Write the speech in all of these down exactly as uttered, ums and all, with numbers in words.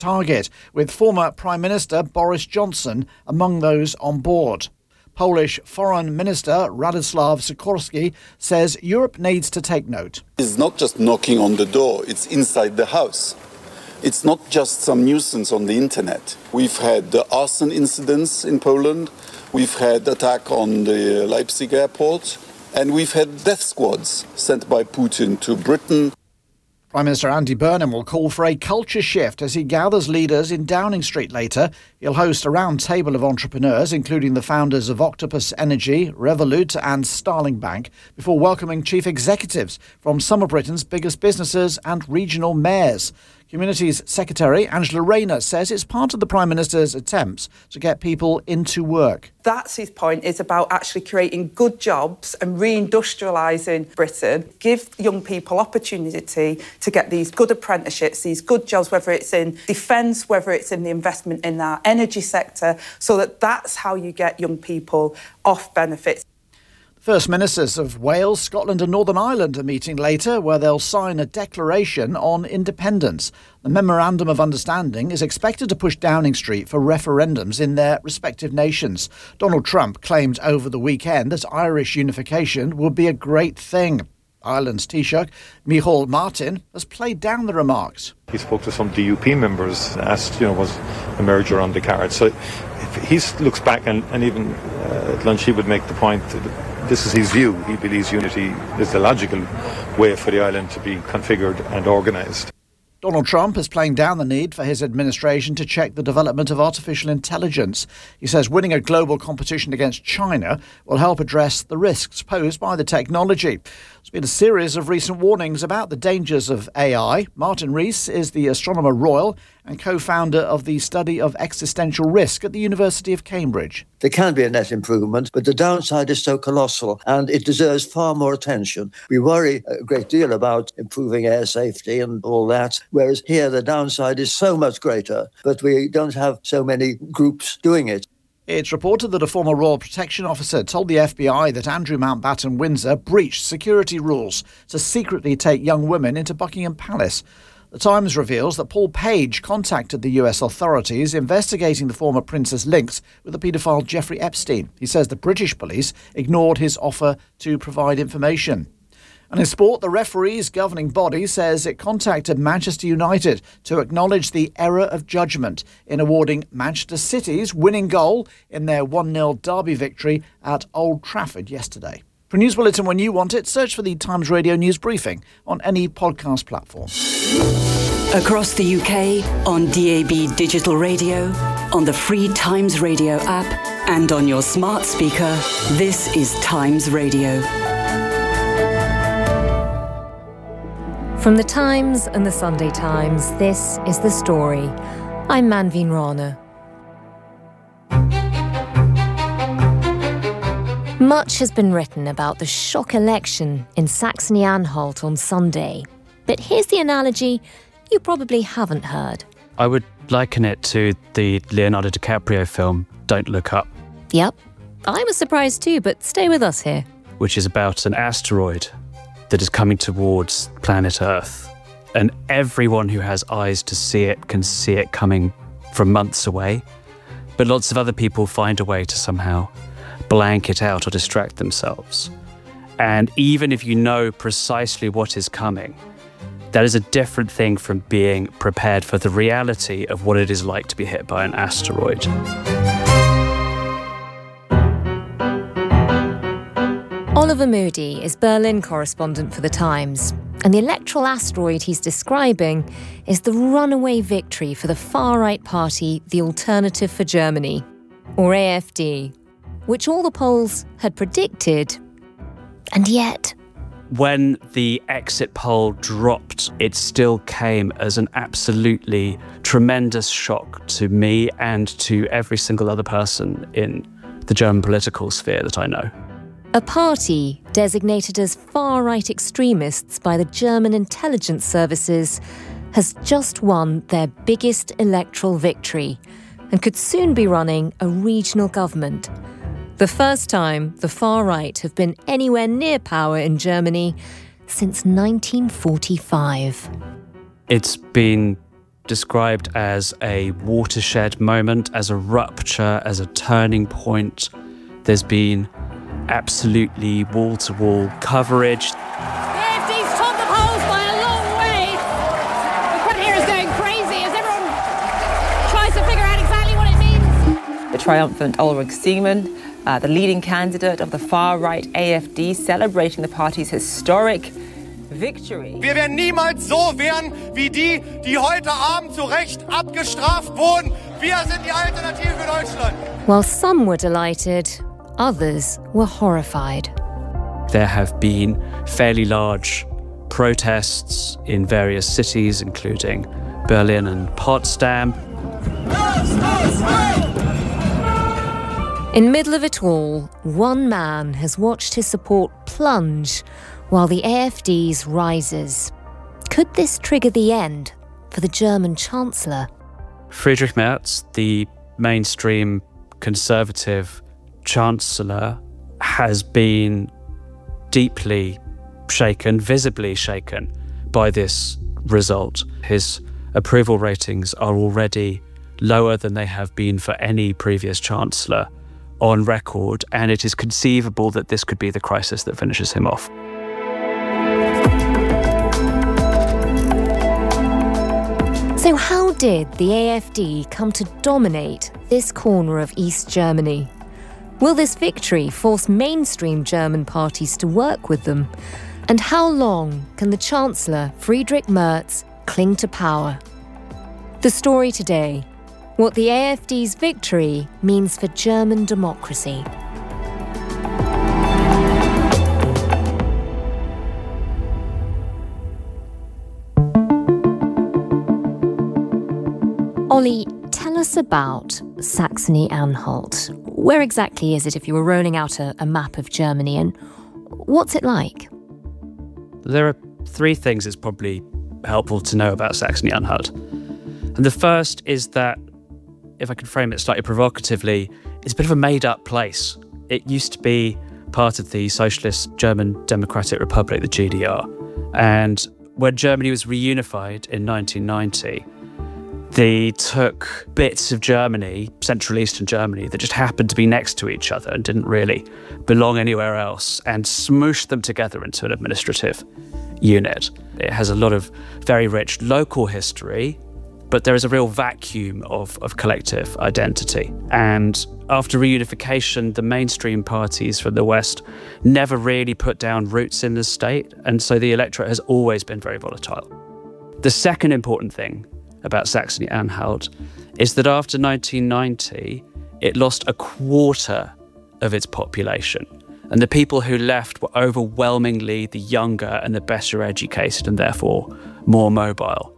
target, with former Prime Minister Boris Johnson among those on board. Polish Foreign Minister Radoslaw Sikorski says Europe needs to take note. It's not just knocking on the door, it's inside the house. It's not just some nuisance on the internet. We've had the arson incidents in Poland, we've had attack on the Leipzig airport, and we've had death squads sent by Putin to Britain. Prime Minister Andy Burnham will call for a culture shift as he gathers leaders in Downing Street later. He'll host a round table of entrepreneurs, including the founders of Octopus Energy, Revolut and Starling Bank, before welcoming chief executives from some of Britain's biggest businesses and regional mayors. Communities Secretary Angela Rayner says it's part of the Prime Minister's attempts to get people into work. That's his point, is about actually creating good jobs and reindustrialising Britain. Give young people opportunity to get these good apprenticeships, these good jobs, whether it's in defence, whether it's in the investment in our energy sector, so that that's how you get young people off benefits. First Ministers of Wales, Scotland and Northern Ireland are meeting later, where they'll sign a declaration on independence. The Memorandum of Understanding is expected to push Downing Street for referendums in their respective nations. Donald Trump claimed over the weekend that Irish unification would be a great thing. Ireland's Taoiseach, Micheál Martin, has played down the remarks. He spoke to some D U P members, asked, you know, was a merger on the cards. So if he looks back and, and even uh, at lunch he would make the point that this is his view. He believes unity is the logical way for the island to be configured and organised. Donald Trump is playing down the need for his administration to check the development of artificial intelligence. He says winning a global competition against China will help address the risks posed by the technology. There's been a series of recent warnings about the dangers of A I. Martin Rees is the Astronomer Royal and co-founder of the Study of Existential Risk at the University of Cambridge. There can be a net improvement, but the downside is so colossal and it deserves far more attention. We worry a great deal about improving air safety and all that, whereas here the downside is so much greater, but we don't have so many groups doing it. It's reported that a former Royal Protection Officer told the F B I that Andrew Mountbatten Windsor breached security rules to secretly take young women into Buckingham Palace. The Times reveals that Paul Page contacted the U S authorities investigating the former prince's links with the paedophile Jeffrey Epstein. He says the British police ignored his offer to provide information. And in sport, the referees governing body says it contacted Manchester United to acknowledge the error of judgment in awarding Manchester City's winning goal in their one nil derby victory at Old Trafford yesterday. For a news bulletin when you want it, search for the Times Radio News Briefing on any podcast platform. Across the U K, on D A B digital radio, on the free Times Radio app, and on your smart speaker, this is Times Radio. From the Times and the Sunday Times, this is The Story. I'm Manveen Rana. Much has been written about the shock election in Saxony-Anhalt on Sunday. But here's the analogy you probably haven't heard. I would liken it to the Leonardo DiCaprio film Don't Look Up. Yep, I was surprised too, but stay with us here. Which is about an asteroid that is coming towards planet Earth. And everyone who has eyes to see it can see it coming from months away. But lots of other people find a way to somehow blank it out or distract themselves. And even if you know precisely what is coming, that is a different thing from being prepared for the reality of what it is like to be hit by an asteroid. Oliver Moody is Berlin correspondent for The Times, and the electoral asteroid he's describing is the runaway victory for the far-right party, the Alternative for Germany, or A F D, which all the polls had predicted, and yet... When the exit poll dropped, it still came as an absolutely tremendous shock to me and to every single other person in the German political sphere that I know. A party designated as far-right extremists by the German intelligence services has just won their biggest electoral victory and could soon be running a regional government. The first time the far-right have been anywhere near power in Germany since nineteen forty-five. It's been described as a watershed moment, as a rupture, as a turning point. There's been absolutely wall-to-wall coverage. The A F D's topped the polls by a long way. The front here is going crazy as everyone tries to figure out exactly what it means. The triumphant Ulrich Siemann, uh, the leading candidate of the far-right A F D, celebrating the party's historic victory. Wir werden niemals so werden wie die, die heute Abend zu Recht abgestraft wurden. Wir sind die Alternative für Deutschland. While some were delighted, others were horrified. There have been fairly large protests in various cities, including Berlin and Potsdam. In the middle of it all, one man has watched his support plunge while the A F D's rises. Could this trigger the end for the German Chancellor? Friedrich Merz, the mainstream conservative Chancellor, has been deeply shaken, visibly shaken by this result. His approval ratings are already lower than they have been for any previous Chancellor on record, and it is conceivable that this could be the crisis that finishes him off. So how did the A F D come to dominate this corner of East Germany? Will this victory force mainstream German parties to work with them? And how long can the Chancellor, Friedrich Merz, cling to power? The story today: what the A F D's victory means for German democracy. Ollie, tell us about Saxony-Anhalt. Where exactly is it if you were rolling out a, a map of Germany, and what's it like? There are three things it's probably helpful to know about Saxony-Anhalt. And the first is that, if I can frame it slightly provocatively, it's a bit of a made-up place. It used to be part of the Socialist German Democratic Republic, the G D R. And when Germany was reunified in nineteen ninety, they took bits of Germany, Central Eastern Germany, that just happened to be next to each other and didn't really belong anywhere else, and smooshed them together into an administrative unit. It has a lot of very rich local history, but there is a real vacuum of, of collective identity. And after reunification, the mainstream parties from the West never really put down roots in the state, and so the electorate has always been very volatile. The second important thing about Saxony-Anhalt is that after nineteen ninety, it lost a quarter of its population. And the people who left were overwhelmingly the younger and the better educated, and therefore more mobile.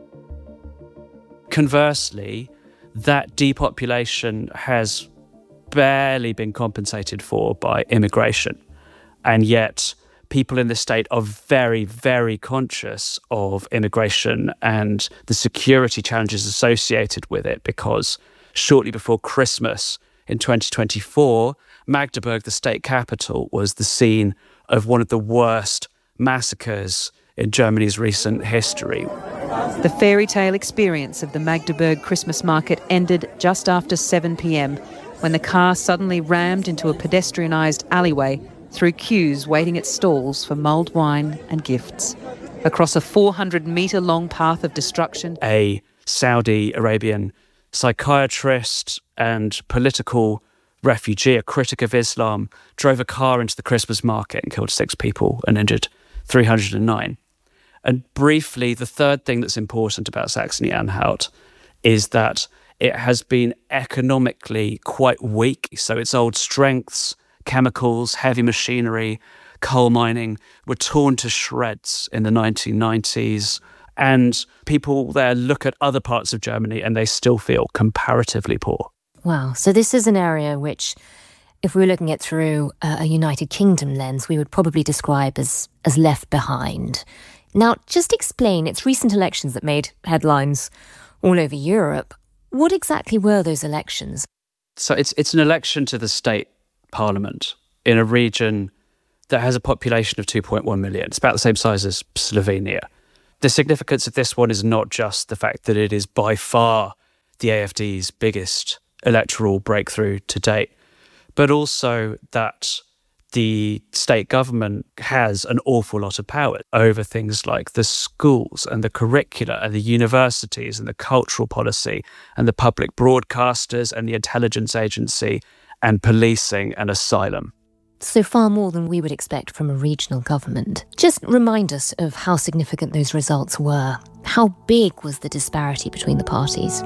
Conversely, that depopulation has barely been compensated for by immigration. And yet people in the state are very, very conscious of immigration and the security challenges associated with it, because shortly before Christmas in twenty twenty-four, Magdeburg, the state capital, was the scene of one of the worst massacres in Germany's recent history. The fairy tale experience of the Magdeburg Christmas market ended just after seven p.m. when the car suddenly rammed into a pedestrianised alleyway through queues waiting at stalls for mulled wine and gifts. Across a four hundred metre long path of destruction, a Saudi Arabian psychiatrist and political refugee, a critic of Islam, drove a car into the Christmas market and killed six people and injured three hundred nine. And briefly, the third thing that's important about Saxony-Anhalt is that it has been economically quite weak. So its old strengths, chemicals, heavy machinery, coal mining, were torn to shreds in the nineteen nineties. And people there look at other parts of Germany and they still feel comparatively poor. Wow. So this is an area which, if we were looking at through a United Kingdom lens, we would probably describe as, as left behind. Now, just explain, it's recent elections that made headlines all over Europe. What exactly were those elections? So it's it's an election to the state parliament in a region that has a population of two point one million. It's about the same size as Slovenia. The significance of this one is not just the fact that it is by far the A F D's biggest electoral breakthrough to date, but also that the state government has an awful lot of power over things like the schools and the curricula and the universities and the cultural policy and the public broadcasters and the intelligence agency and policing and asylum. So far more than we would expect from a regional government. Just remind us of how significant those results were. How big was the disparity between the parties?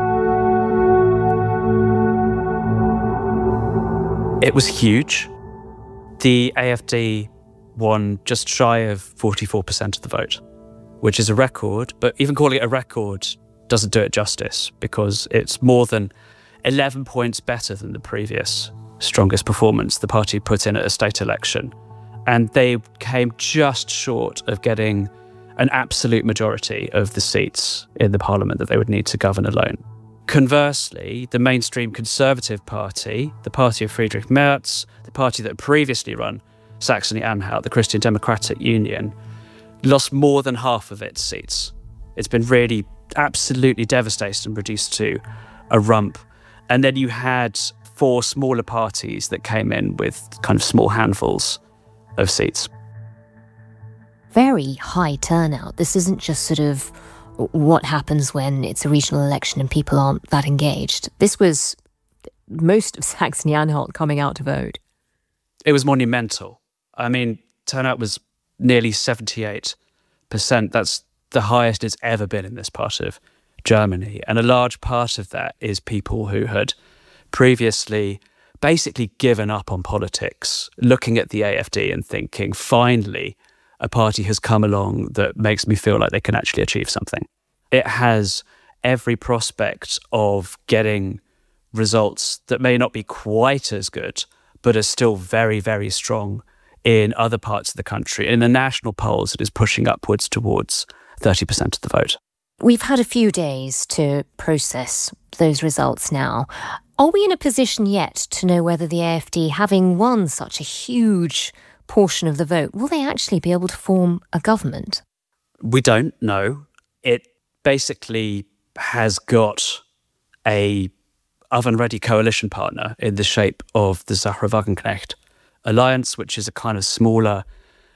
It was huge. The A F D won just shy of forty-four percent of the vote, which is a record, but even calling it a record doesn't do it justice because it's more than eleven points better than the previous strongest performance the party put in at a state election. And they came just short of getting an absolute majority of the seats in the parliament that they would need to govern alone. Conversely, the mainstream Conservative Party, the party of Friedrich Merz, the party that had previously run Saxony-Anhalt, the Christian Democratic Union, lost more than half of its seats. It's been really absolutely devastated and reduced to a rump. And then you had four smaller parties that came in with kind of small handfuls of seats. Very high turnout. This isn't just sort of what happens when it's a regional election and people aren't that engaged. This was most of Saxony-Anhalt coming out to vote. It was monumental. I mean, turnout was nearly seventy-eight percent. That's the highest it's ever been in this part of Germany. And a large part of that is people who had previously basically given up on politics, looking at the A F D and thinking, finally, a party has come along that makes me feel like they can actually achieve something. It has every prospect of getting results that may not be quite as good, but are still very, very strong in other parts of the country. In the national polls, it is pushing upwards towards thirty percent of the vote. We've had a few days to process those results now. Are we in a position yet to know whether the A F D, having won such a huge portion of the vote, will they actually be able to form a government? We don't know. It basically has got a oven-ready coalition partner in the shape of the Sacher Wagenknecht Alliance, which is a kind of smaller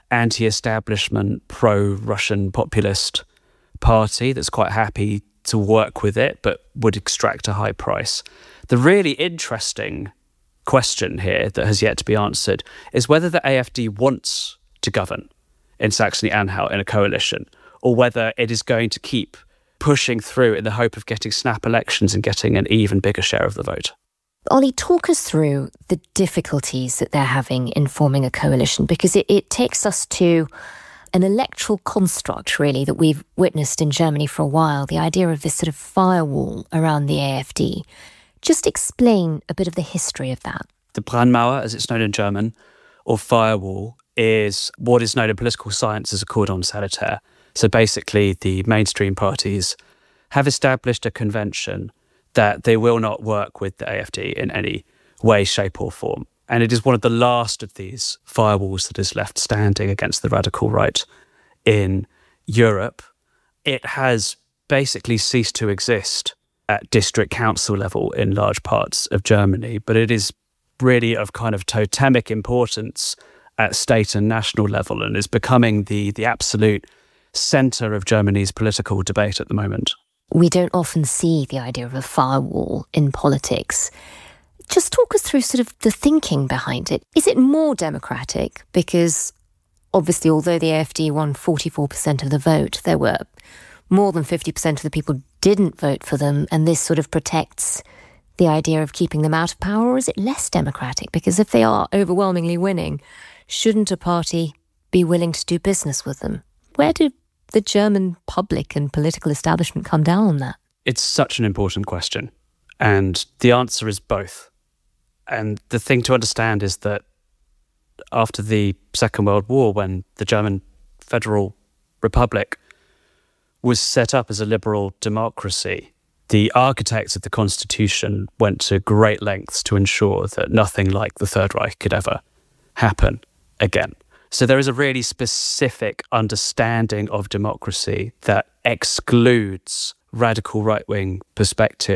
anti-establishment, pro-Russian populist party that's quite happy to work with it, but would extract a high price. The really interesting question here that has yet to be answered is whether the A F D wants to govern in Saxony-Anhalt in a coalition, or whether it is going to keep pushing through in the hope of getting snap elections and getting an even bigger share of the vote. Ollie, talk us through the difficulties that they're having in forming a coalition, because it, it takes us to an electoral construct, really, that we've witnessed in Germany for a while, the idea of this sort of firewall around the A F D. Just explain a bit of the history of that. The Brandmauer, as it's known in German, or firewall, is what is known in political science as a cordon sanitaire. So basically, the mainstream parties have established a convention that they will not work with the A F D in any way, shape or form. And it is one of the last of these firewalls that is left standing against the radical right in Europe. It has basically ceased to exist at district council level in large parts of Germany, but it is really of kind of totemic importance at state and national level and is becoming the, the absolute centre of Germany's political debate at the moment. We don't often see the idea of a firewall in politics. Just talk us through sort of the thinking behind it. Is it more democratic? Because obviously, although the A F D won forty-four percent of the vote, there were more than fifty percent of the people didn't vote for them, and this sort of protects the idea of keeping them out of power, or is it less democratic? Because if they are overwhelmingly winning, shouldn't a party be willing to do business with them? Where do the German public and political establishment come down on that? It's such an important question, and the answer is both. And the thing to understand is that after the Second World War, when the German Federal Republic was set up as a liberal democracy, the architects of the Constitution went to great lengths to ensure that nothing like the Third Reich could ever happen again. So there is a really specific understanding of democracy that excludes radical right-wing perspectives.